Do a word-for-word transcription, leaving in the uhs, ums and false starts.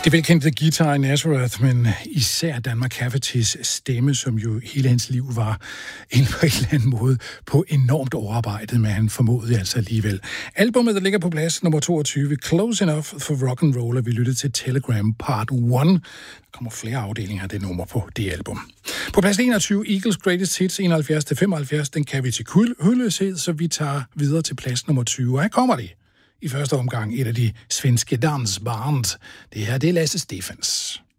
Det velkendte Guitar i Nazareth, men især Dan McCaffertys stemme, som jo hele hans liv var en på en eller anden måde på enormt overarbejdet, men han formåede altså alligevel. Albummet, der ligger på plads nummer toogtyve, Close Enough for Rock and Roll, vi lyttede til Telegram Part et. Der kommer flere afdelinger af det nummer på det album. På plads enogtyve, Eagles Greatest Hits enoghalvfjerds til femoghalvfjerds, den kan vi til hudløshed, så vi tager videre til plads nummer tyve. Og her kommer det. I første omgang et af de svenske dansband. Det her, det er Lasse Stefans.